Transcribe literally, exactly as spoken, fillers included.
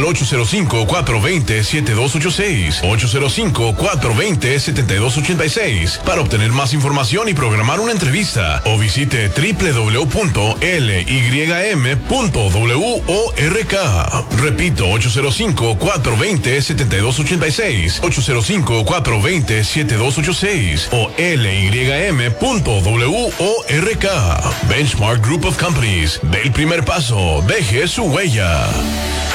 al ocho cero cinco, cuatro dos cero, siete dos ocho seis, ocho cero cinco, cuatro dos cero, siete dos ocho seis para obtener más información y programar una entrevista, o visite doble u doble u doble u punto l y m punto org. Repito, ocho cero cinco, cuatro dos cero, siete dos ocho seis, ocho cero cinco, cuatro dos cero, siete dos ocho seis o l y m punto org. Benchmark Group of Companies. Ve el primer paso, deje su huella.